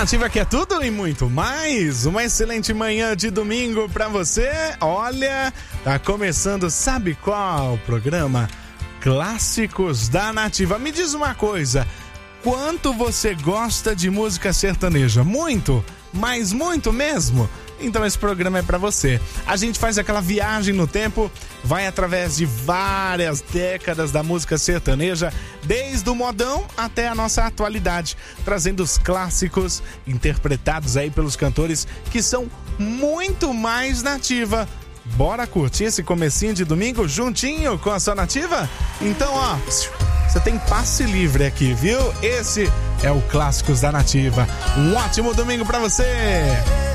Nativa quer tudo e muito mais. Uma excelente manhã de domingo pra você. Olha, tá começando, sabe qual programa? Clássicos da Nativa. Me diz uma coisa, quanto você gosta de música sertaneja? Muito? Mas muito mesmo? Então esse programa é pra você. A gente faz aquela viagem no tempo, vai através de várias décadas da música sertaneja, desde o modão até a nossa atualidade, trazendo os clássicos interpretados aí pelos cantores que são muito mais nativa. Bora curtir esse comecinho de domingo juntinho com a sua Nativa? Então, ó, você tem passe livre aqui, viu? Esse é o Clássicos da Nativa. Um ótimo domingo pra você!